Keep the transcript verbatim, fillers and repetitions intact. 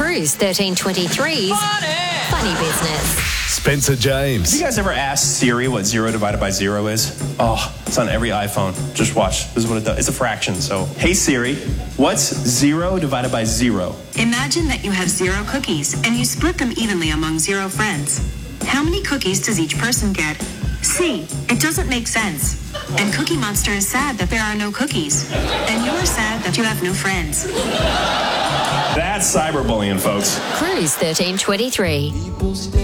Cruise thirteen twenty-three's Funny Business. Spencer James. Have you guys ever asked Siri what zero divided by zero is? Oh, it's on every iPhone. Just watch. This is what it does. It's a fraction. So, hey Siri, what's zero divided by zero? Imagine that you have zero cookies and you split them evenly among zero friends. How many cookies does each person get? C. It doesn't make sense. And Cookie Monster is sad that there are no cookies. And you're sad that you have no friends. That's cyberbullying, folks. Cruise thirteen twenty-three.